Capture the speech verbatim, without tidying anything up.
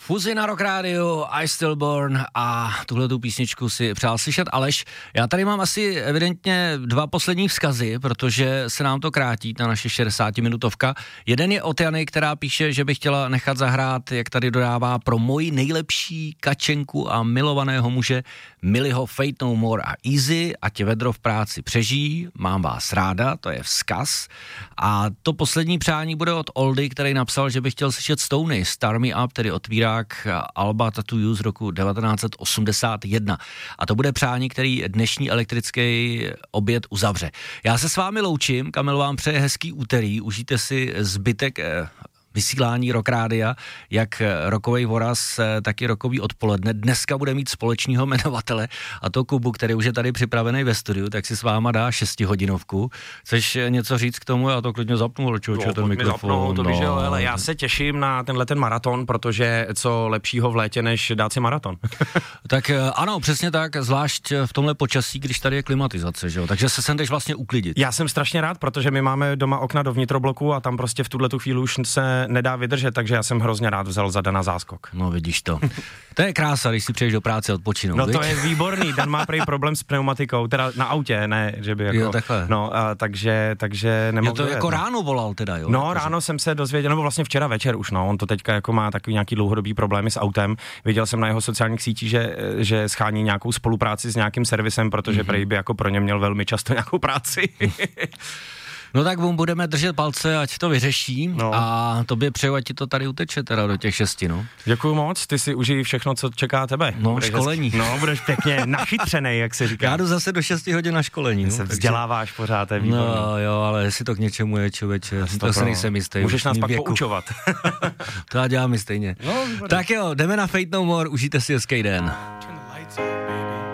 Fuzi na Rock Radio, I Still Born a tuhletu písničku si přál slyšet Aleš. Já tady mám asi evidentně dva poslední vzkazy, protože se nám to krátí, ta naše šedesátiminutovka. Jeden je od Jany, která píše, že by chtěla nechat zahrát, jak tady dodává, pro moji nejlepší kačenku a milovaného muže Miliho Fate No More a Easy, ať vedro v práci přežijí, mám vás ráda, to je vzkaz. A to poslední přání bude od Oldy, který napsal, že by chtěl slyšet Stony, Star Me Up, tedy otvírák alba Tattoo You z roku devatenáct set osmdesát jedna. A to bude přání, který dnešní elektrický oběd uzavře. Já se s vámi loučím, Kamil vám přeje hezký úterý, užijte si zbytek eh, vysílání Rock Rádia, jak rokovej voraz, tak i rokový odpoledne. Dneska bude mít společného jmenovatele, a to Kubu, který už je tady připravený ve studiu, tak si s váma dá šestihodinovku. Chceš něco říct k tomu? Já to klidně zapnu, čo, ten mikrofon. Zapnu, to no. víš, jo, ale já se těším na tenhle ten maraton, protože co lepšího v létě, než dát si maraton. Tak ano, přesně tak, zvlášť v tomhle počasí, když tady je klimatizace, že jo? Takže se sem jdeš vlastně uklidit. Já jsem strašně rád, protože my máme doma okna do vnitrobloku a tam prostě v tuhle tu chvíli už se nedá vydržet, takže já jsem hrozně rád vzal za Dana záskok. No vidíš to. To je krása, když si přijdeš do práce odpočinout. No viď? to je výborný, Dan má prý problém s pneumatikou, teda na autě, ne, že by jako... Jo, takhle. No, a, takže, takže nemohl Jo, to dojet, jako no. ráno volal teda, jo? No, Jako, ráno jsem se dozvěděl, nebo vlastně včera večer už, no, on to teďka jako má takový nějaký dlouhodobý problémy s autem. Viděl jsem na jeho sociálních sítích, že, že schání nějakou spolupráci s nějakým servisem, protože mm-hmm. prej by jako pro ně měl velmi často nějakou práci. No tak mu budeme držet palce, ať to vyřeší, no. A tobě přeju, ať ti to tady uteče teda do těch šesti, no. Děkuju moc, ty si užij všechno, co čeká tebe. No, budeš školení. Hezky, no, budeš pěkně nachytřenej, jak se říká. Já jdu zase do šesti hodin na školení. No, se takže... vzděláváš pořád, to je výborný. No jo, ale jestli to k něčemu je, člověče, to, to se nejsem jistý. Můžeš nás pak věku. poučovat. To já dělám stejně. No, tak jo, jdeme na Fate No More, užijte si hezký den.